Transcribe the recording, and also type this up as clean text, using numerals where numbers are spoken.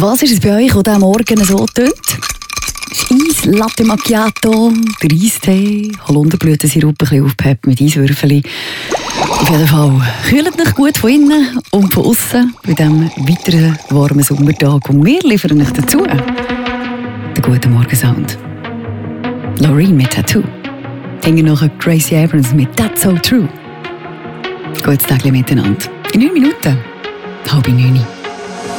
Was ist es bei euch, der diesen Morgen so tönt? Eis, Latte Macchiato, der Eistee, Holunderblütensirup, ein bisschen aufgepeppt mit Eiswürfeln. Auf jeden Fall kühlt euch gut von innen und von außen bei diesem weiteren warmen Sommertag. Und wir liefern euch dazu den guten Morgensound. Loreen mit Tattoo. Hängen nachher Gracie Abrams mit That's So True. Gutes Tag miteinander. In 9 Minuten, 8:30.